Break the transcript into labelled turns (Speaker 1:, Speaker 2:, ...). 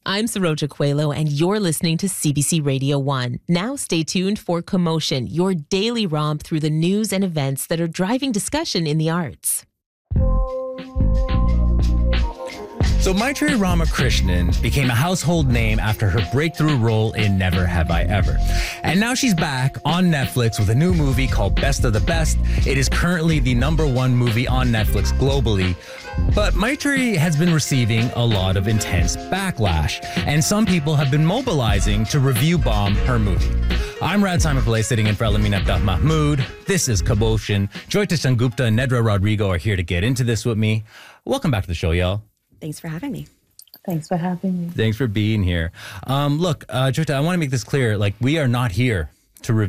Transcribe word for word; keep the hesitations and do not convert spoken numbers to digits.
Speaker 1: I'm Saroja Coelho, and you're listening to C B C Radio one. Now stay tuned for Commotion, your daily romp through the news and events that are driving discussion in the arts.
Speaker 2: So Maitreyi Ramakrishnan became a household name after her breakthrough role in Never Have I Ever. And now she's back on Netflix with a new movie called Best of the Best. It is currently the number one movie on Netflix globally. But Maitreyi has been receiving a lot of intense backlash, and some people have been mobilizing to review bomb her movie. I'm Rad Simon Pillay, sitting in for Alameen Abdah Mahmood. This is Commotion. Joyta Sangupta and Nedra Rodrigo are here to get into this with me. Welcome back to the show, y'all.
Speaker 3: Thanks for having me.
Speaker 4: Thanks for having me.
Speaker 2: Thanks for being here. Um, look, uh, Joyta, I want to make this clear. Like, we are not here to review